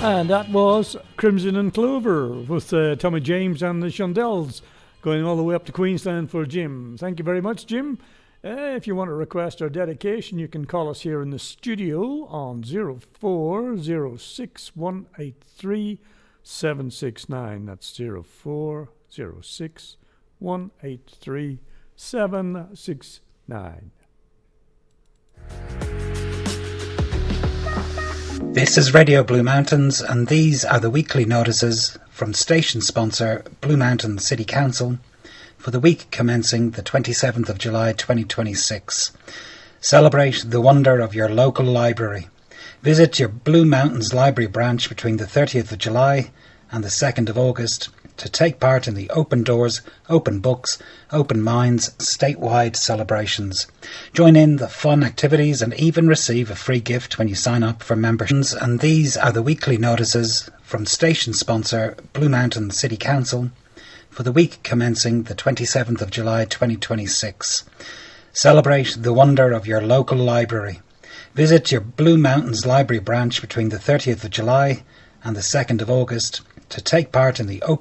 And that was Crimson and Clover with Tommy James and the Shondells going all the way up to Queensland for Jim. Thank you very much, Jim. If you want to request our dedication, you can call us here in the studio on 0406 183 769. That's 0406 183 769. This is Radio Blue Mountains, and these are the weekly notices from station sponsor Blue Mountain City Council for the week commencing the 27th of July 2026. Celebrate the wonder of your local library. Visit your Blue Mountains Library branch between the 30th of July and the 2nd of August to take part in the Open Doors, Open Books, Open Minds statewide celebrations. Join in the fun activities and even receive a free gift when you sign up for memberships. And these are the weekly notices from station sponsor Blue Mountain City Council for the week commencing the 27th of July 2026. Celebrate the wonder of your local library. Visit your Blue Mountains Library branch between the 30th of July and the 2nd of August to take part in the